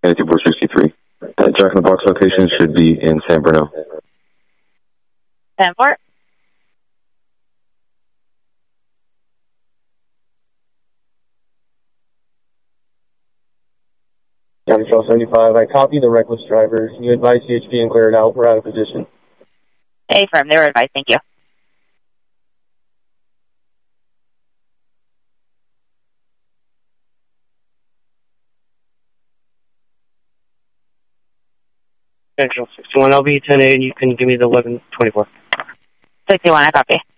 Nancy 463. That Jack in the Box location should be in San Bruno. 10-4. County Patrol 75, I copy the reckless driver. Can you advise CHP and clear it out? We're out of position. Affirm, they were advised, thank you. Central 61, I'll be 10-8, and you can give me the 1124. 61, I copy.